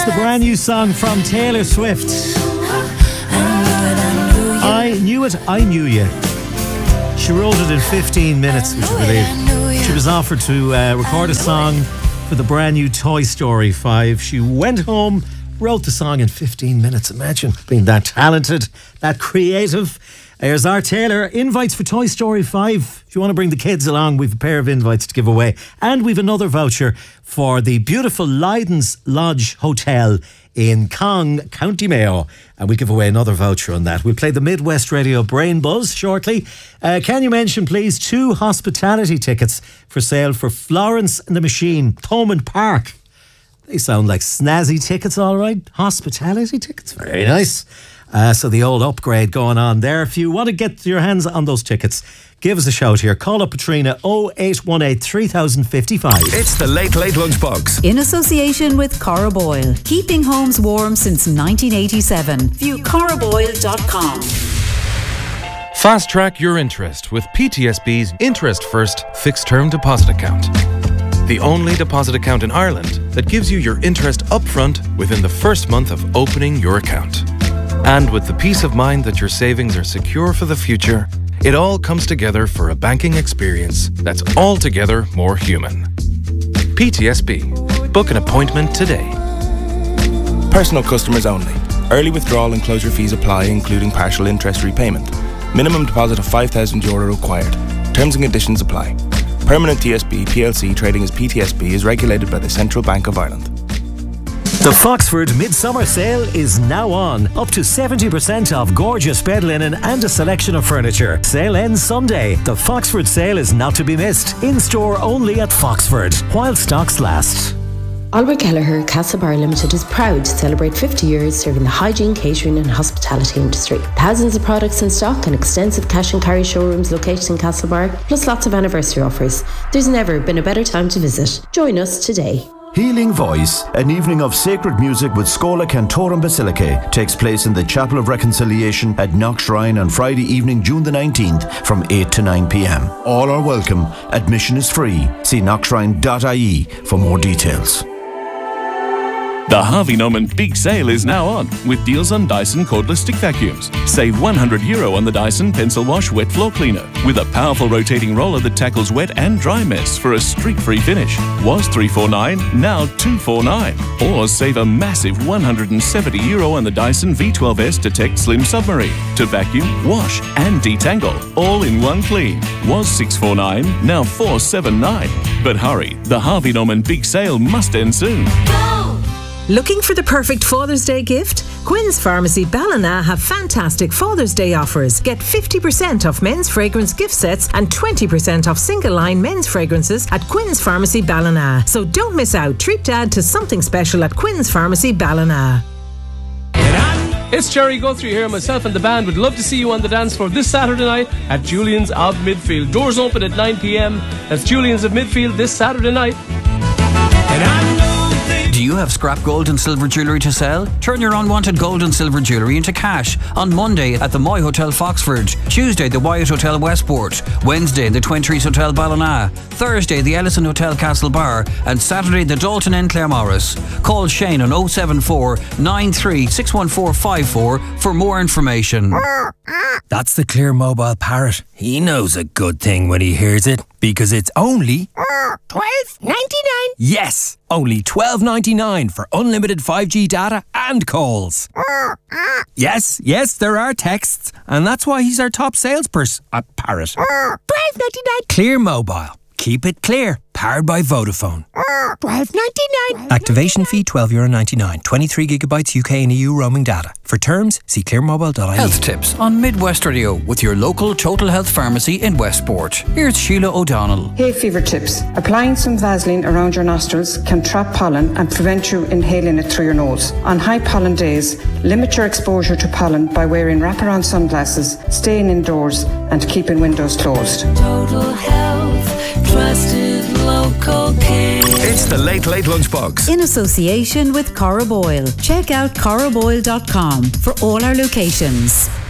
It's the brand new song from Taylor Swift. I knew it, I knew you. She wrote it in 15 minutes, would you believe? She was offered to record a song for the brand new Toy Story 5. She went home, wrote the song in 15 minutes. Imagine being that talented, that creative. Here's our Taylor. Invites for Toy Story 5. If you want to bring the kids along, we've a pair of invites to give away. And we've another voucher for the beautiful Lydon's Lodge Hotel in Cong, County Mayo. And we'll give away another voucher on that. We'll play the Midwest Radio Brain Buzz shortly. Can you mention, please, 2 hospitality tickets for sale for Florence and the Machine, Thomond Park. They sound like snazzy tickets, all right. Hospitality tickets, very nice. So the old upgrade going on there. If you want to get your hands on those tickets, give us a shout here. Call up Patrina 0818 3055. It's the Late Late Lunchbox. In association with Cora Boyle. Keeping homes warm since 1987. View coraboyle.com. Fast track your interest with PTSB's Interest First Fixed Term Deposit Account. The only deposit account in Ireland that gives you your interest upfront within the first month of opening your account. And with the peace of mind that your savings are secure for the future, it all comes together for a banking experience that's altogether more human. PTSB. Book an appointment today. Personal customers only. Early withdrawal and closure fees apply, including partial interest repayment. Minimum deposit of €5,000 required. Terms and conditions apply. Permanent TSB PLC trading as PTSB is regulated by the Central Bank of Ireland. The Foxford Midsummer Sale is now on. Up to 70% off gorgeous bed linen and a selection of furniture. Sale ends Sunday. The Foxford Sale is not to be missed. In store only at Foxford, while stocks last. Albert Kelleher Castlebar Limited is proud to celebrate 50 years serving the hygiene, catering and hospitality industry. Thousands of products in stock and extensive cash and carry showrooms located in Castlebar, plus lots of anniversary offers. There's never been a better time to visit. Join us today. Healing Voice, an evening of sacred music with Scola Cantorum Basilicae, takes place in the Chapel of Reconciliation at Knock Shrine on Friday evening, June the 19th from 8 to 9 p.m. All are welcome. Admission is free. See knockshrine.ie for more details. The Harvey Norman Big Sale is now on, with deals on Dyson cordless stick vacuums. Save €100 on the Dyson Pencil Wash Wet Floor Cleaner, with a powerful rotating roller that tackles wet and dry mess for a streak-free finish. Was $349, now $249. Or save a massive €170 on the Dyson V12S Detect Slim Submarine, to vacuum, wash and detangle, all in one clean. Was $649, now $479. But hurry, the Harvey Norman Big Sale must end soon. Looking for the perfect Father's Day gift? Quinn's Pharmacy Ballina have fantastic Father's Day offers. Get 50% off men's fragrance gift sets and 20% off single line men's fragrances at Quinn's Pharmacy Ballina. So don't miss out. Treat Dad to something special at Quinn's Pharmacy Ballina. It's Jerry Guthrie here. Myself and the band would love to see you on the dance floor this Saturday night at Julian's of Midfield. Doors open at 9 p.m. That's Julian's of Midfield this Saturday night. Do you have scrap gold and silver jewellery to sell? Turn your unwanted gold and silver jewellery into cash on Monday at the Moy Hotel Foxford, Tuesday the Wyatt Hotel Westport, Wednesday the Twin Trees Hotel Ballina, Thursday the Ellison Hotel Castlebar and Saturday the Dalton Inn Claremorris. Call Shane on 074 93 61454 for more information. That's the Clear Mobile Parrot. He knows a good thing when he hears it, because it's only $12.99. Yes, only $12.99 for unlimited 5G data and calls. Yes, there are texts, and that's why he's our top salesperson at Parrot. $12.99. Clear Mobile. Keep it clear. Powered by Vodafone. $12.99. Activation fee €12.99. 23 gigabytes UK and EU roaming data. For terms, see clearmobile.ie. Health tips on Midwest Radio with your local Total Health Pharmacy in Westport. Here's Sheila O'Donnell. Hay fever tips. Applying some Vaseline around your nostrils can trap pollen and prevent you inhaling it through your nose. On high pollen days, limit your exposure to pollen by wearing wraparound sunglasses, staying indoors and keeping windows closed. Total Health, trusted local care. It's the Late Late Lunchbox. In association with Cora Boyle. Check out coraboyle.com for all our locations.